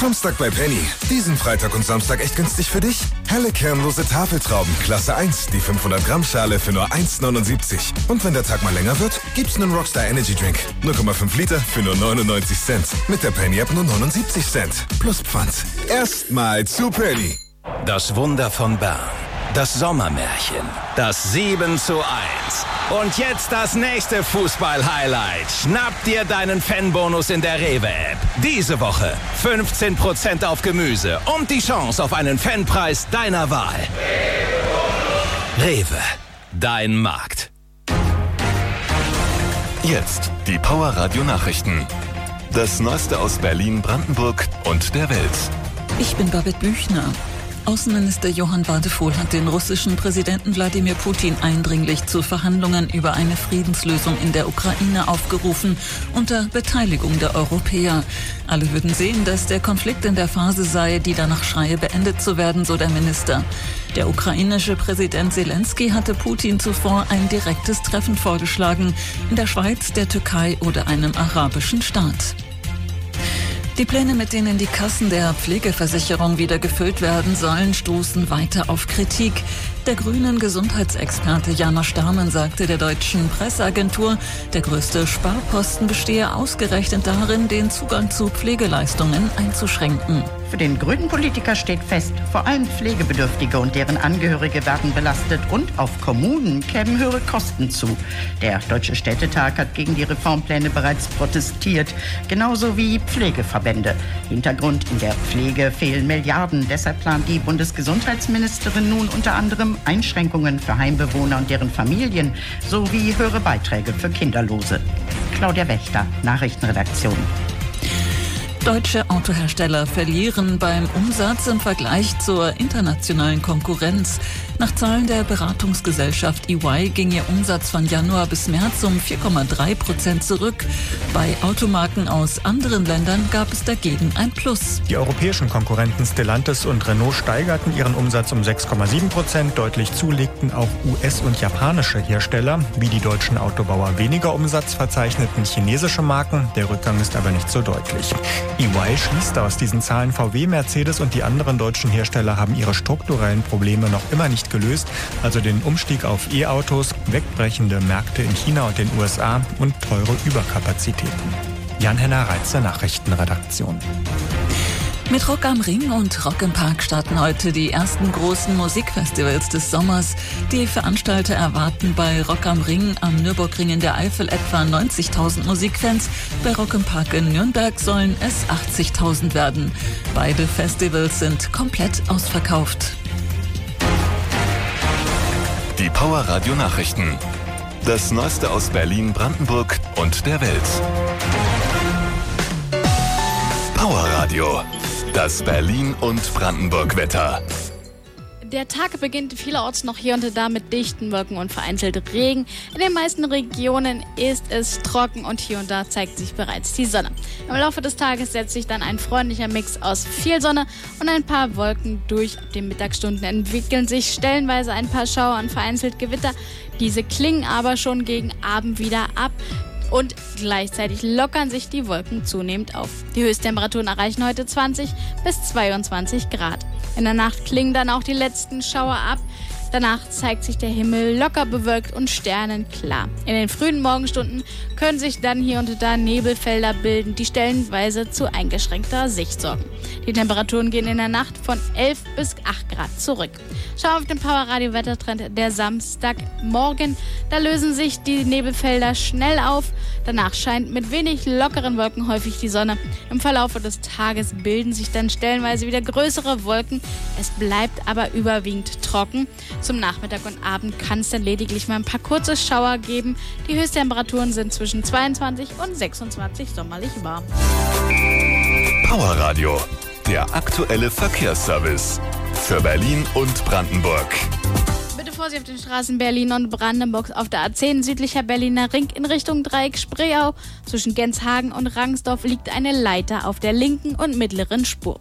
Samstag bei Penny. Diesen Freitag und Samstag echt günstig für dich? Helle kernlose Tafeltrauben, Klasse 1, die 500 Gramm Schale für nur 1,79. Und wenn der Tag mal länger wird, gibt's einen Rockstar Energy Drink. 0,5 Liter für nur 99 Cent. Mit der Penny App nur 79 Cent. Plus Pfand. Erstmal zu Penny. Das Wunder von Bern. Das Sommermärchen. Das 7:1. Und jetzt das nächste Fußball-Highlight. Schnapp dir deinen Fanbonus in der Rewe-App. Diese Woche 15% auf Gemüse und die Chance auf einen Fanpreis deiner Wahl. Rewe, dein Markt. Jetzt die Power Radio Nachrichten. Das Neueste aus Berlin, Brandenburg und der Welt. Ich bin Babette Büchner. Außenminister Johann Wadephol hat den russischen Präsidenten Wladimir Putin eindringlich zu Verhandlungen über eine Friedenslösung in der Ukraine aufgerufen, unter Beteiligung der Europäer. Alle würden sehen, dass der Konflikt in der Phase sei, die danach schreie, beendet zu werden, so der Minister. Der ukrainische Präsident Zelensky hatte Putin zuvor ein direktes Treffen vorgeschlagen, in der Schweiz, der Türkei oder einem arabischen Staat. Die Pläne, mit denen die Kassen der Pflegeversicherung wieder gefüllt werden sollen, stoßen weiter auf Kritik. Der grünen Gesundheitsexperte Janosch Dahmen sagte der deutschen Presseagentur, der größte Sparposten bestehe ausgerechnet darin, den Zugang zu Pflegeleistungen einzuschränken. Für den grünen Politiker steht fest, vor allem Pflegebedürftige und deren Angehörige werden belastet und auf Kommunen kämen höhere Kosten zu. Der Deutsche Städtetag hat gegen die Reformpläne bereits protestiert, genauso wie Pflegeverbände. Hintergrund: in der Pflege fehlen Milliarden. Deshalb plant die Bundesgesundheitsministerin nun unter anderem Einschränkungen für Heimbewohner und deren Familien sowie höhere Beiträge für Kinderlose. Claudia Wächter, Nachrichtenredaktion. Deutsche Autohersteller verlieren beim Umsatz im Vergleich zur internationalen Konkurrenz. Nach Zahlen der Beratungsgesellschaft EY ging ihr Umsatz von Januar bis März um 4,3% zurück. Bei Automarken aus anderen Ländern gab es dagegen ein Plus. Die europäischen Konkurrenten Stellantis und Renault steigerten ihren Umsatz um 6,7%. Deutlich zulegten auch US- und japanische Hersteller. Wie die deutschen Autobauer weniger Umsatz verzeichneten chinesische Marken. Der Rückgang ist aber nicht so deutlich. EY schließt aus diesen Zahlen, VW, Mercedes und die anderen deutschen Hersteller haben ihre strukturellen Probleme noch immer nicht gelöst, also den Umstieg auf E-Autos, wegbrechende Märkte in China und den USA und teure Überkapazitäten. Jan-Henner Reitze, Nachrichtenredaktion. Mit Rock am Ring und Rock im Park starten heute die ersten großen Musikfestivals des Sommers. Die Veranstalter erwarten bei Rock am Ring am Nürburgring in der Eifel etwa 90.000 Musikfans. Bei Rock im Park in Nürnberg sollen es 80.000 werden. Beide Festivals sind komplett ausverkauft. Die Power Radio Nachrichten. Das Neueste aus Berlin, Brandenburg und der Welt. Power Radio. Das Berlin- und Brandenburg-Wetter. Der Tag beginnt vielerorts noch hier und da mit dichten Wolken und vereinzelt Regen. In den meisten Regionen ist es trocken und hier und da zeigt sich bereits die Sonne. Im Laufe des Tages setzt sich dann ein freundlicher Mix aus viel Sonne und ein paar Wolken durch. Ab den Mittagsstunden entwickeln sich stellenweise ein paar Schauer und vereinzelt Gewitter. Diese klingen aber schon gegen Abend wieder ab. Und gleichzeitig lockern sich die Wolken zunehmend auf. Die Höchsttemperaturen erreichen heute 20 bis 22 Grad. In der Nacht klingen dann auch die letzten Schauer ab. Danach zeigt sich der Himmel locker bewölkt und sternenklar. In den frühen Morgenstunden können sich dann hier und da Nebelfelder bilden, die stellenweise zu eingeschränkter Sicht sorgen. Die Temperaturen gehen in der Nacht von 11 bis 8 Grad zurück. Schau auf den Power-Radio-Wettertrend der Samstagmorgen. Da lösen sich die Nebelfelder schnell auf. Danach scheint mit wenig lockeren Wolken häufig die Sonne. Im Verlauf des Tages bilden sich dann stellenweise wieder größere Wolken. Es bleibt aber überwiegend trocken. Zum Nachmittag und Abend kann es dann lediglich mal ein paar kurze Schauer geben. Die Höchsttemperaturen sind zwischen 22 und 26 sommerlich warm. Power Radio. Der aktuelle Verkehrsservice. Für Berlin und Brandenburg. Bitte Vorsicht auf den Straßen Berlin und Brandenburg auf der A10 südlicher Berliner Ring in Richtung Dreieck Spreeau. Zwischen Genshagen und Rangsdorf liegt eine Leiter auf der linken und mittleren Spur.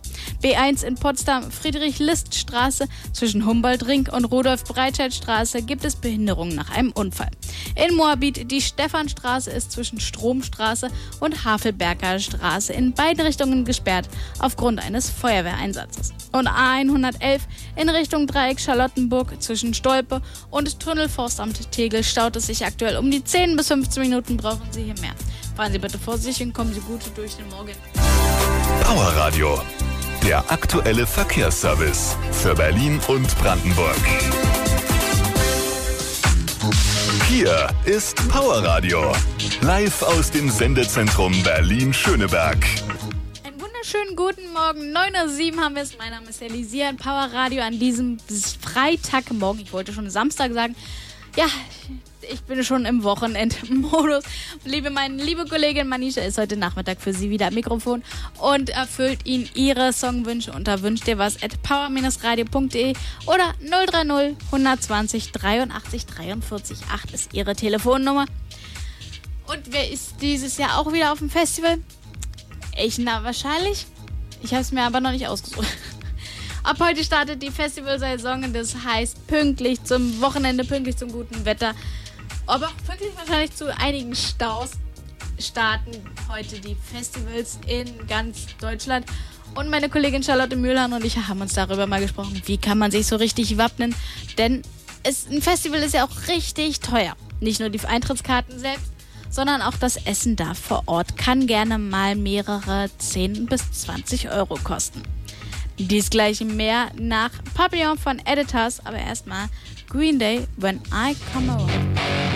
B1 in Potsdam, Friedrich-List-Straße zwischen Humboldt-Ring und Rudolf-Breitscheid-Straße gibt es Behinderungen nach einem Unfall. In Moabit die Stephanstraße ist zwischen Stromstraße und Havelberger Straße in beide Richtungen gesperrt aufgrund eines Feuerwehreinsatzes. Und A111 in Richtung Dreieck Charlottenburg zwischen Stolpe und Tunnelforstamt Tegel staut es sich aktuell um die 10 bis 15 Minuten, brauchen Sie hier mehr. Fahren Sie bitte vorsichtig und kommen Sie gut durch den Morgen. Powerradio, der aktuelle Verkehrsservice für Berlin und Brandenburg. Hier ist Powerradio, live aus dem Sendezentrum Berlin-Schöneberg. Einen wunderschönen guten Morgen, 9:07 haben wir es. Mein Name ist Elisia in Powerradio an diesem Freitagmorgen. Ich wollte schon Samstag sagen. Ja, ich bin schon im Wochenendmodus. Meine liebe Kollegin Manisha ist heute Nachmittag für Sie wieder am Mikrofon und erfüllt Ihnen Ihre Songwünsche unter wünschtdirwas@power-radio.de oder 030 120 83 43 8 ist Ihre Telefonnummer. Und wer ist dieses Jahr auch wieder auf dem Festival? Wahrscheinlich. Ich habe es mir aber noch nicht ausgesucht. Ab heute startet die Festivalsaison, das heißt pünktlich zum Wochenende, pünktlich zum guten Wetter, aber auch pünktlich wahrscheinlich zu einigen Staus starten heute die Festivals in ganz Deutschland. Und meine Kollegin Charlotte Mühlhahn und ich haben uns darüber mal gesprochen, wie kann man sich so richtig wappnen, denn ein Festival ist ja auch richtig teuer. Nicht nur die Eintrittskarten selbst, sondern auch das Essen da vor Ort kann gerne mal mehrere 10 bis 20 Euro kosten. Dies gleich mehr nach Papillon von Editors, aber erstmal Green Day, When I Come Around.